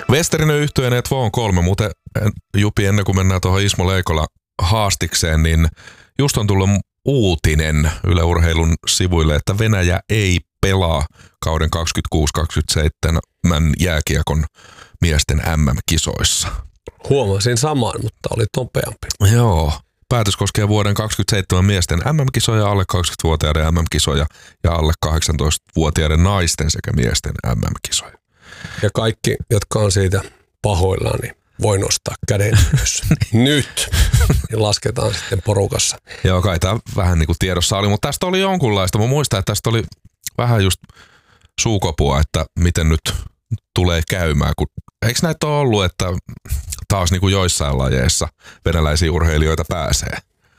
Westerinen yhtyeen et Vuon 3, muuten Jupi, ennen kuin mennään tuohon Ismo Leikola haastikseen, niin just on tullut uutinen Yle Urheilun sivuille, että Venäjä ei pelaa kauden 26-27 jääkiekon miesten MM-kisoissa. Huomasin saman, mutta oli nopeampi. Joo. Päätös koskee vuoden 27 miesten MM-kisoja, alle 20-vuotiaiden MM-kisoja ja alle 18-vuotiaiden naisten sekä miesten MM-kisoja. Ja kaikki, jotka on siitä pahoillaan, niin voi nostaa käden ylös. Nyt! Ja lasketaan sitten porukassa. Joo, kai tämä vähän niin kuin tiedossa oli, mutta tästä oli jonkunlaista. Mä muistan, että tästä oli vähän just suukopua, että miten nyt tulee käymään. Eikö näitä ole ollut, että taas niin kuin joissain lajeissa venäläisiä urheilijoita pääsee?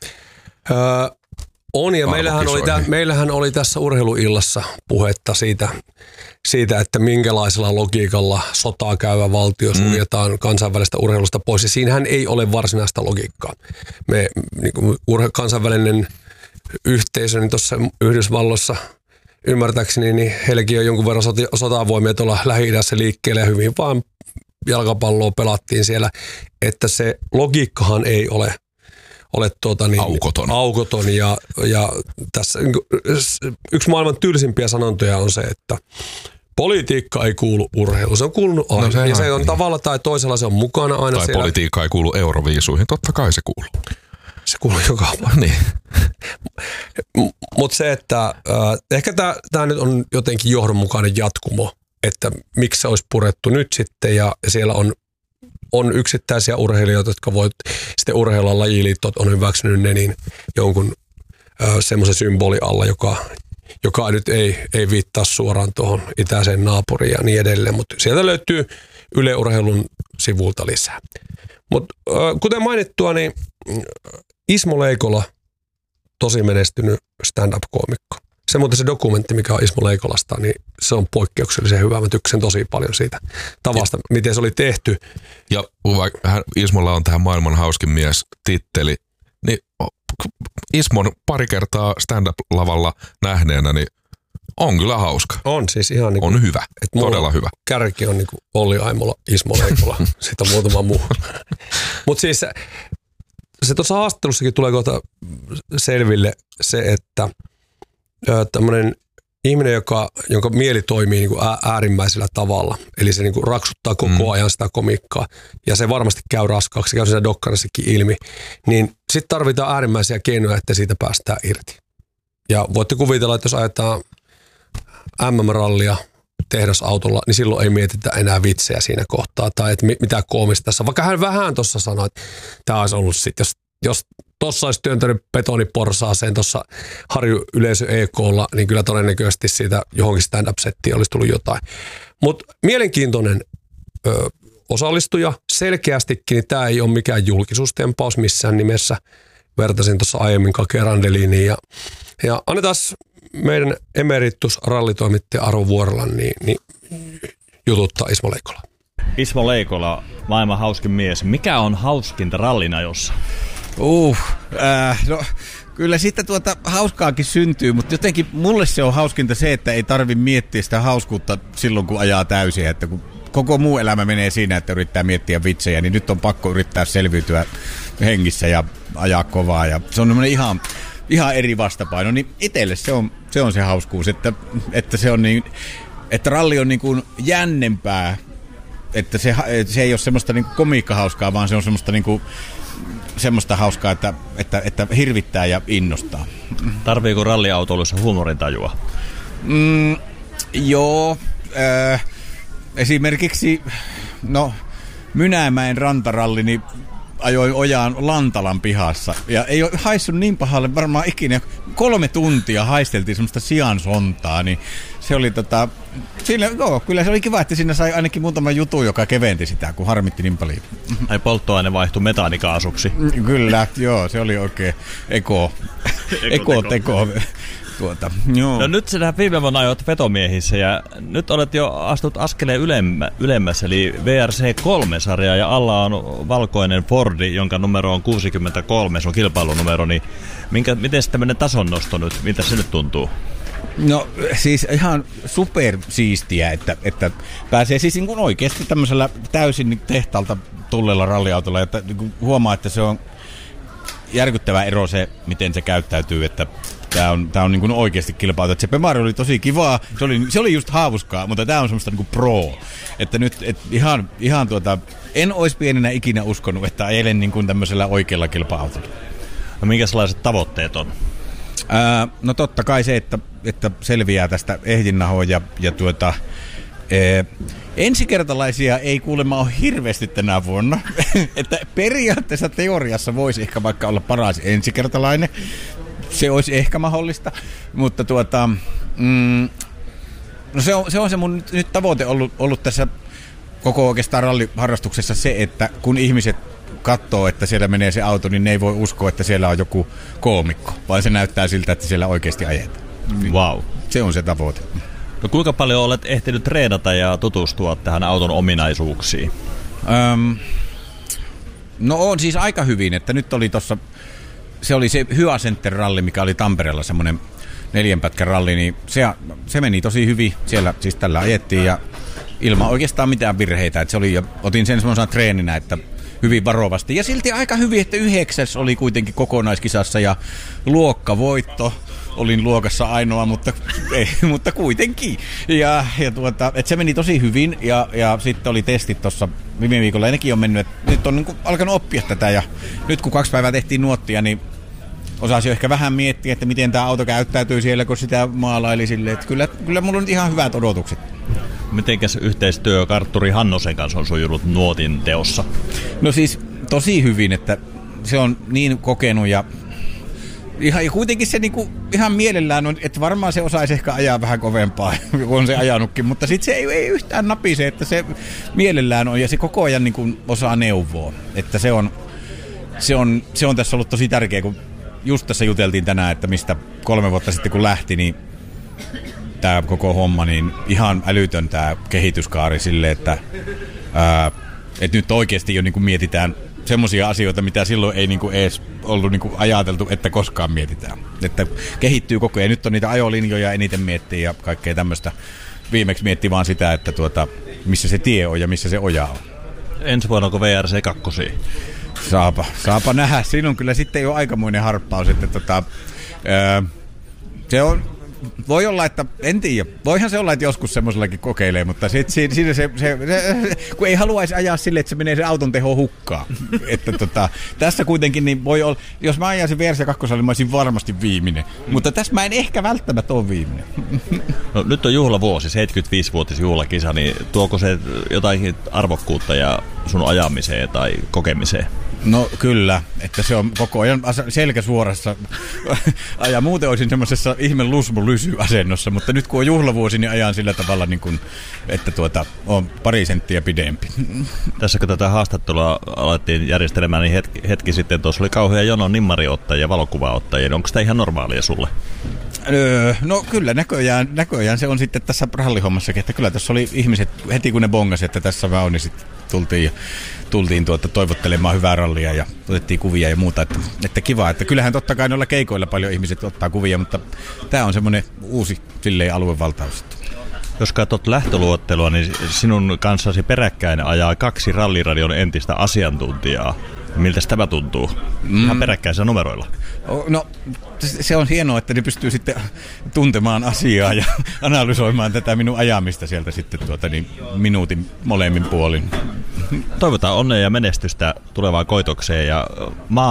On, ja meillähän oli tässä urheiluillassa puhetta siitä, että minkälaisella logiikalla sotaa käyvä valtio suljetaan kansainvälistä urheilusta pois. Ja siinähän ei ole varsinaista logiikkaa. Kansainvälinen yhteisö niin tuossa Yhdysvalloissa ymmärtääkseni, niin heilläkin on jonkun verran sotavoimia tuolla Lähi-idässä liikkeelle ja hyvin vaan jalkapalloa pelattiin siellä, että se logiikkahan ei ole aukoton ja tässä yksi maailman tylsimpiä sanontoja on se, että politiikka ei kuulu urheiluun. Se on kuulunut aina. No, ja se on tavalla tai toisella, se on mukana aina tai siellä. Politiikka ei kuulu Euroviisuihin. Totta kai se kuuluu. Se kuuluu joka päivä. Niin. Mutta se, että ehkä tämä nyt on jotenkin johdonmukainen jatkumo, että miksi se olisi purettu nyt sitten ja siellä on yksittäisiä urheilijoita, jotka voi sitten urheilla lajiliittot on hyväksynyt ne niin jonkun semmoisen symboli alla, joka nyt ei viittaa suoraan tuohon itäiseen naapuriin ja niin edelleen, mutta sieltä löytyy Yle Urheilun sivulta lisää. Mutta kuten mainittua, niin Ismo Leikola, tosi menestynyt stand-up-koomikko. Se dokumentti, mikä on Ismo Leikolasta, niin se on poikkeuksellisen hyvä. Mä tykkäsin tosi paljon siitä tavasta, miten se oli tehty. Ja vaikka Ismolla on tähän maailman hauskin mies -titteli, niin Ismon pari kertaa stand-up-lavalla nähneenä, niin on kyllä hauska. On siis ihan niin kuin, on hyvä, todella hyvä. Kärki on niin kuin Olli Aimola, Ismo Leikola, siitä on muutama muu. Mutta siis se tuossa haastattelussakin tulee kohta selville se, että tämmöinen ihminen, jonka mieli toimii niin kuin äärimmäisellä tavalla, eli se niin kuin raksuttaa koko ajan sitä komikkaa, ja se varmasti käy raskaaksi, se käy siinä dokkarissakin ilmi, niin sitten tarvitaan äärimmäisiä keinoja, että siitä päästään irti. Ja voitte kuvitella, että jos ajetaan MM-rallia tehdasautolla, niin silloin ei mietitä enää vitsejä siinä kohtaa, tai että mitä koomista tässä. Vaikka hän vähän tuossa sanoi, että tämä olisi ollut sitten, jos tuossa olisi työntänyt betoniporsaaseen tuossa Harju Yleisö EK:lla, niin kyllä todennäköisesti siitä johonkin stand-up-settiin olisi tullut jotain. Mutta mielenkiintoinen osallistuja. Selkeästikin niin tämä ei ole mikään julkisuustempaus missään nimessä. Vertasin tuossa aiemmin Kake Randeliniin. Ja annetaan meidän emeritus-rallitoimittaja Arvo Vuorela niin jututtaa Ismo Leikola. Ismo Leikola, maailman hauskin mies. Mikä on hauskinta rallinajossa? No kyllä sitten hauskaakin syntyy, mutta jotenkin mulle se on hauskinta se, että ei tarvi miettiä sitä hauskuutta silloin, kun ajaa täysin, että kun koko muu elämä menee siinä, että yrittää miettiä vitsejä, niin nyt on pakko yrittää selviytyä hengissä ja ajaa kovaa, ja se on ihan eri vastapaino, niin itselle se on se hauskuus, että se on niin, että ralli on niin kuin jännempää, että se ei ole semmoista niin kuin komiikkahauskaa, vaan se on semmoista niin kuin semmoista hauskaa, että hirvittää ja innostaa. Tarviiko ralliautoilussa huumorintajua? Joo. Esimerkiksi Mynämäen rantaralli, niin ajoin ojaan Lantalan pihassa. Ja ei ole haissut niin pahalle varmaan ikinä. 3 tuntia haisteltiin semmoista siansontaa, niin se oli kyllä se oli kiva, että siinä sai ainakin muutama jutu, joka keventi sitä, kun harmitti niin paljon. Ai polttoaine vaihtui metaanikaasuksi. Kyllä, joo, se oli oikein ekoteko. Joo. No nyt sinä viime vuonna ajoit vetomiehissä ja nyt olet jo astut askeleen ylemmässä, eli VRC3-sarja ja alla on valkoinen Fordi, jonka numero on 63, se on kilpailunumero, niin miten tämmöinen tasonnosto nyt, mitä se nyt tuntuu? No siis ihan supersiistiä, että pääsee siis niin kuin oikeasti tämmöisellä täysin tehtaalta tulleella ralliautolla, että niin kuin huomaa, että se on järkyttävä ero se, miten se käyttäytyy, että Tämä on niin kuin oikeasti kilpailu. Se Pemari oli tosi kivaa, se oli just haavuskaa, mutta tämä on semmoista niin kuin pro. Että nyt ihan en olisi pienenä ikinä uskonut, että eilen niin kuin tämmöisellä oikealla kilpa-autolla. No minkälaiset tavoitteet on? No totta kai se, että selviää tästä ehdinnähoa ja ensikertalaisia ei kuulemma ole hirveästi tänä vuonna. Että periaatteessa teoriassa voisi ehkä vaikka olla paras ensikertalainen. Se olisi ehkä mahdollista, mutta no se on se mun nyt tavoite ollut tässä koko oikeastaan ralliharrastuksessa se, että kun ihmiset katsoo, että siellä menee se auto, niin ne ei voi uskoa, että siellä on joku koomikko, vaan se näyttää siltä, että siellä oikeasti ajetaan. Wow. Se on se tavoite. No kuinka paljon olet ehtinyt treenata ja tutustua tähän auton ominaisuuksiin? No on siis aika hyvin, että nyt oli tossa, se oli se Hya Center-ralli, mikä oli Tampereella semmoinen 4 pätkän ralli, niin se meni tosi hyvin. Siellä siis tällä ajettiin ja ilman oikeastaan mitään virheitä. Että se oli, ja otin sen semmoisena treeninä, että hyvin varovasti. Ja silti aika hyvin, että 9. oli kuitenkin kokonaiskisassa ja luokkavoitto. Olin luokassa ainoa, mutta kuitenkin. Et se meni tosi hyvin ja sitten oli testit tuossa viime viikolla ja nekin on mennyt. Nyt on niin kuin alkanut oppia tätä ja nyt kun 2 päivää tehtiin nuottia, niin osasi jo ehkä vähän miettiä, että miten tämä auto käyttäytyy siellä, kun sitä maalaili silleen. Että kyllä mulla on ihan hyvät odotukset. Mitenkäs yhteistyö kartturi Hannosen kanssa on sujunut nuotin teossa? No siis tosi hyvin, että se on niin kokenut ja kuitenkin se niinku ihan mielellään on, että varmaan se osaisi ehkä ajaa vähän kovempaa, kun on se ajanutkin, mutta sitten se ei yhtään napise, että se mielellään on ja se koko ajan niinku osaa neuvoa. Että se on tässä ollut tosi tärkeä, kun just tässä juteltiin tänään, että mistä 3 vuotta sitten kun lähti, niin tämä koko homma, niin ihan älytön tämä kehityskaari sille, että nyt oikeasti jo niinku mietitään semmoisia asioita, mitä silloin ei niinku edes ollut niinku ajateltu, että koskaan mietitään. Että kehittyy koko ajan. Nyt on niitä ajolinjoja eniten miettii ja kaikkea tämmöistä. Viimeksi miettii vaan sitä, että missä se tie on ja missä se oja on. Ensi vuonna onko VRC 2? Saapa nähdä. Siinä on kyllä sitten jo aikamoinen harppaus. Että se on. Voi olla, että en tiedä. Voihan se olla, että joskus semmoisellakin kokeilee, mutta siinä se, kun ei haluaisi ajaa sille, että se menee se auton teho hukkaan. Että tässä kuitenkin niin voi olla, jos mä ajaisin VRC 2, niin mä olisin varmasti viimeinen. Mutta tässä mä en ehkä välttämättä ole viimeinen. No, nyt on juhlavuosi, 75-vuotis juhlakisa, niin tuoko se jotain arvokkuutta ja sun ajamiseen tai kokemiseen? No kyllä, että se on koko ajan selkä suorassa ja muuten olisin semmoisessa ihme lusmu-lysy-asennossa, mutta nyt kun on juhlavuosi, niin ajan sillä tavalla, niin kuin, että on 2 senttiä pidempi. Tässä kun tätä haastattelua alettiin järjestelemään, niin hetki sitten tuossa oli kauhean jono nimmariottajia ja valokuvaottajia, niin onko sitä ihan normaalia sulle? No kyllä näköjään se on sitten tässä rallihommassakin, että kyllä tässä oli ihmiset heti kun ne bongasi, että tässä mä on, niin sitten tultiin toivottelemaan hyvää rallia ja otettiin kuvia ja muuta, että kiva, että kyllähän totta kai noilla keikoilla paljon ihmiset ottaa kuvia, mutta tämä on semmoinen uusi silleen aluevaltaus. Jos katsot lähtöluottelua, niin sinun kanssasi peräkkäin ajaa 2 ralliradion entistä asiantuntijaa. Miltä tämä tuntuu? Ihan peräkkäisillä numeroilla. No, se on hienoa, että ne pystyy sitten tuntemaan asiaa ja analysoimaan tätä minun ajamista sieltä sitten minuutin molemmin puolin. Toivotaan onnea ja menestystä tulevaan koitokseen ja